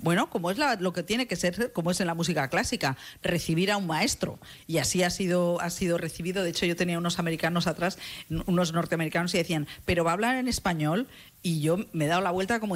Bueno, como es lo que tiene que ser, como es en la música clásica, recibir a un maestro. Y así ha sido recibido. De hecho, yo tenía unos americanos atrás, unos norteamericanos, y decían, ¿pero va a hablar en español? Y yo me he dado la vuelta como